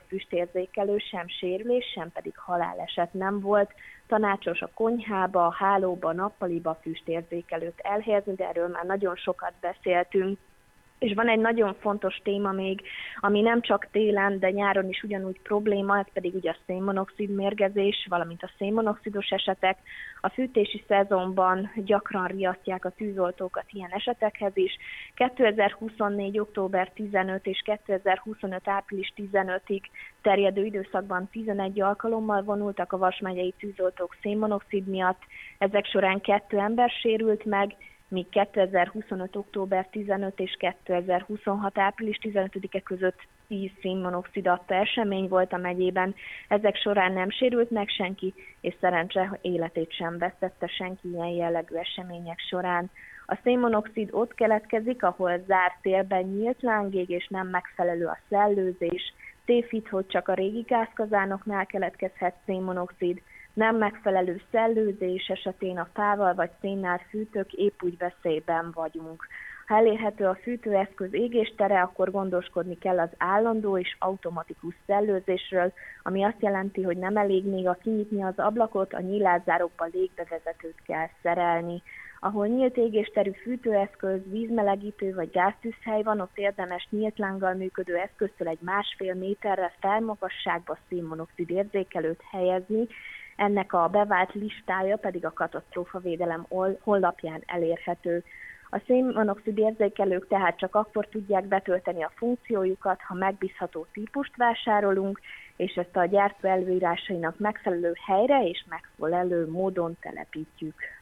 füstérzékelő, sem sérülés, sem pedig haláleset nem volt. Tanácsos a konyhába, a hálóba, nappaliba füstérzékelőt elhelyezni, de erről már nagyon sokat beszéltünk. És van egy nagyon fontos téma még, ami nem csak télen, de nyáron is ugyanúgy probléma, ez pedig ugye a szénmonoxid mérgezés, valamint a szénmonoxidos esetek. A fűtési szezonban gyakran riasztják a tűzoltókat ilyen esetekhez is. 2024. október 15 és 2025. április 15-ig terjedő időszakban 11 alkalommal vonultak a Vas megyei tűzoltók szénmonoxid miatt. Ezek során 2 ember sérült meg, míg 2025. október 15 és 2026. április 15-e között 10 szénmonoxid adta esemény volt a megyében. Ezek során nem sérült meg senki, és szerencse életét sem vesztette senki ilyen jellegű események során. A szénmonoxid ott keletkezik, ahol zárt térben nyílt lángég és nem megfelelő a szellőzés. Tévhit, hogy csak a régi gázkazánoknál keletkezhet szénmonoxid. Nem megfelelő szellőzés esetén a fával vagy szénnel fűtők épp úgy veszélyben vagyunk. Ha elérhető a fűtőeszköz égéstere, akkor gondoskodni kell az állandó és automatikus szellőzésről, ami azt jelenti, hogy nem elég még kinyitni az ablakot, a nyílászárókba légbevezetőt kell szerelni. Ahol nyílt égésterű fűtőeszköz, vízmelegítő vagy gáztűzhely van, ott érdemes nyílt lánggal működő eszköztől egy 1,5 méterre felmagasságba szénmonoxid érzékelőt helyezni. Ennek a bevált listája pedig a katasztrófavédelem honlapján elérhető. A szénmonoxid érzékelők tehát csak akkor tudják betölteni a funkciójukat, ha megbízható típust vásárolunk, és ezt a gyártó előírásainak megfelelő helyre és megfelelő módon telepítjük.